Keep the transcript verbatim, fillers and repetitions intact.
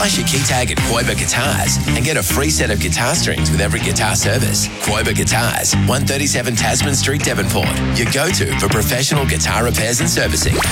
Flash your key tag at Quoba Guitars and get a free set of guitar strings with every guitar service. Quoba Guitars, one thirty-seven Tasman Street, Devonport. Your go-to for professional guitar repairs and servicing.